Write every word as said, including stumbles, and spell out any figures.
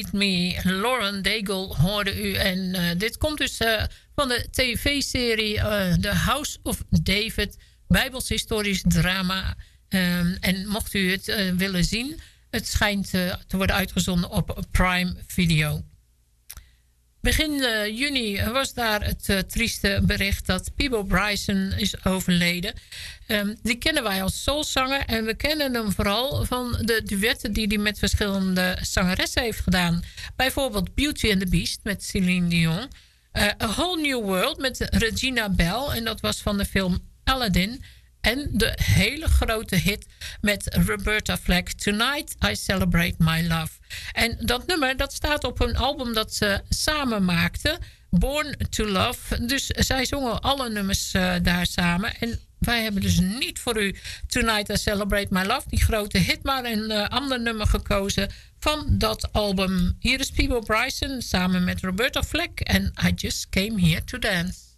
Me, Lauren Daigle hoorde u. En uh, dit komt dus uh, van de tv-serie uh, The House of David. Bijbels historisch drama. Um, en mocht u het uh, willen zien, het schijnt uh, te worden uitgezonden op Prime Video. Begin uh, juni was daar het uh, trieste bericht dat Peabo Bryson is overleden. Um, die kennen wij als soulzanger en we kennen hem vooral van de duetten die hij met verschillende zangeressen heeft gedaan. Bijvoorbeeld Beauty and the Beast met Celine Dion. Uh, A Whole New World met Regina Bell en dat was van de film Aladdin. En de hele grote hit met Roberta Flack, Tonight I Celebrate My Love. En dat nummer dat staat op een album dat ze samen maakten, Born to Love. Dus zij zongen alle nummers uh, daar samen. En wij hebben dus niet voor u Tonight I Celebrate My Love, die grote hit, maar een uh, ander nummer gekozen van dat album. Hier is Peabo Bryson samen met Roberta Flack en I Just Came Here to Dance.